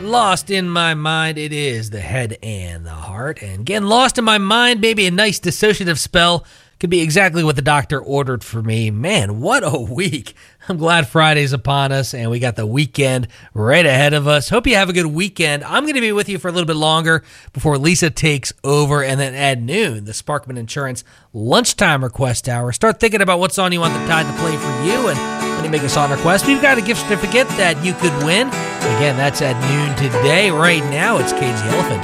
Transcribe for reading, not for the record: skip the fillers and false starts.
Lost in my mind, it is the head and the heart. And getting lost in my mind, maybe a nice dissociative spell could be exactly what the doctor ordered for me. Man, what a week. I'm glad Friday's upon us and we got the weekend right ahead of us. Hope you have a good weekend. I'm going to be with you for a little bit longer before Lisa takes over, and then at noon, the Sparkman Insurance lunchtime request hour. Start thinking about what song you want the Tide to play for you, and when you make a song request, we've got a gift certificate that you could win. Again, that's at noon today. Right now, it's Cage the Elephant